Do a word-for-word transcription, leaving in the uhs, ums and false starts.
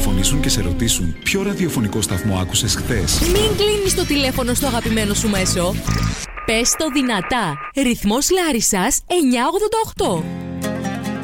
τηλεφωνήσουν και σε ρωτήσουν ποιο ραδιοφωνικό σταθμό άκουσες χθες. Μην κλείνεις το τηλέφωνο στο αγαπημένο σου μέσο. Πες το δυνατά. Ρυθμός Λάρισσας εννιακόσια ογδόντα οκτώ.